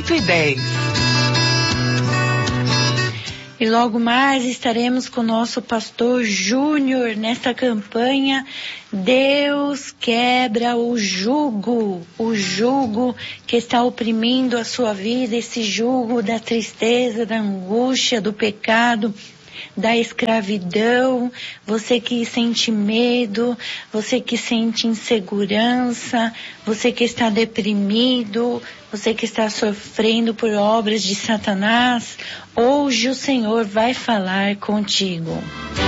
8:10. E logo mais estaremos com o nosso pastor Júnior nesta campanha Deus quebra o jugo que está oprimindo a sua vida, esse jugo da tristeza, da angústia, do pecado, da escravidão, você que sente medo, você que sente insegurança, você que está deprimido, você que está sofrendo por obras de Satanás, hoje o Senhor vai falar contigo.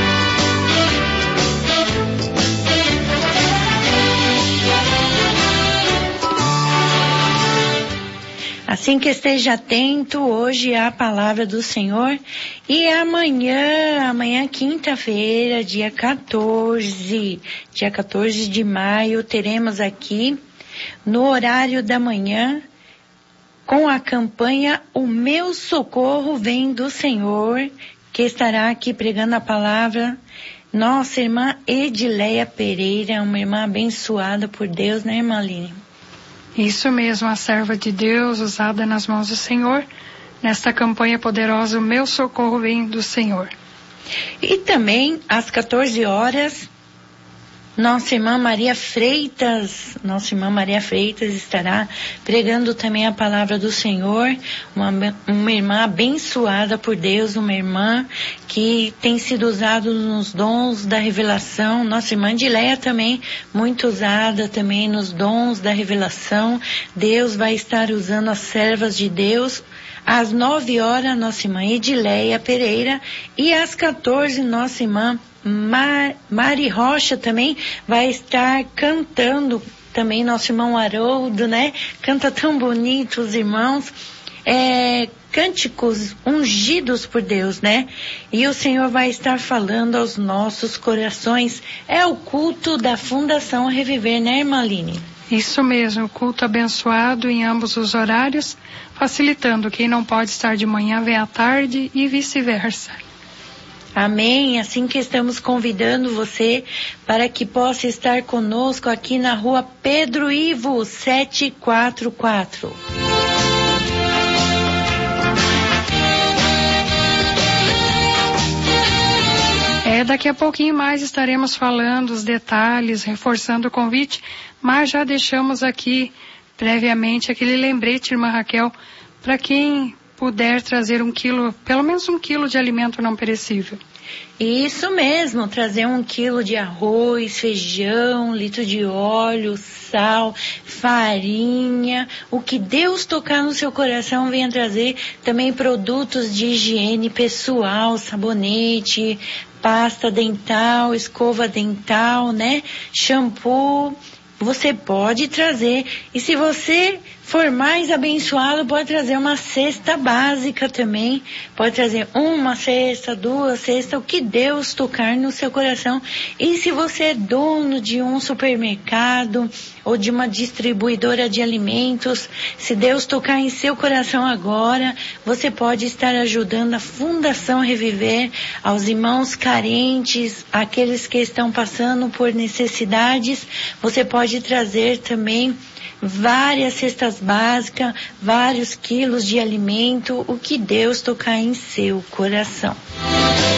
Assim que esteja atento hoje à palavra do Senhor, e amanhã quinta-feira, dia 14 de maio, teremos aqui no horário da manhã com a campanha O Meu Socorro Vem do Senhor, que estará aqui pregando a palavra nossa irmã Edileia Pereira, uma irmã abençoada por Deus, né, irmã Aline? Isso mesmo, a serva de Deus usada nas mãos do Senhor, nesta campanha poderosa, O Meu Socorro Vem do Senhor. E também, às 14 horas, nossa irmã Maria Freitas estará pregando também a palavra do Senhor, uma irmã abençoada por Deus, uma irmã que tem sido usada nos dons da revelação. Nossa irmã Edileia também, muito usada também nos dons da revelação. Deus vai estar usando as servas de Deus. Às 9 horas, nossa irmã Edileia Pereira, e às 14, nossa irmã Mari Rocha também vai estar cantando, também nosso irmão Haroldo, né? Canta tão bonito os irmãos, cânticos ungidos por Deus, né? E o Senhor vai estar falando aos nossos corações. É o culto da Fundação Reviver, né, irmã Aline? Isso mesmo, culto abençoado em ambos os horários, facilitando quem não pode estar de manhã vem à tarde e vice-versa. Amém, assim que estamos convidando você para que possa estar conosco aqui na rua Pedro Ivo 744. Daqui a pouquinho mais estaremos falando os detalhes, reforçando o convite, mas já deixamos aqui previamente aquele lembrete, irmã Raquel, para quem puder trazer pelo menos 1 quilo de alimento não perecível. Isso mesmo, trazer 1 quilo de arroz, feijão, 1 litro de óleo, sal, farinha, o que Deus tocar no seu coração, venha trazer também produtos de higiene pessoal, sabonete, pasta dental, escova dental, né? Shampoo, você pode trazer. E se você for mais abençoado, pode trazer uma cesta básica também. Pode trazer 1 cesta, 2 cestas, o que Deus tocar no seu coração. E se você é dono de um supermercado ou de uma distribuidora de alimentos, se Deus tocar em seu coração agora, você pode estar ajudando a Fundação Reviver, aos irmãos carentes, aqueles que estão passando por necessidades. Você pode trazer também várias cestas básicas, vários quilos de alimento, o que Deus tocar em seu coração.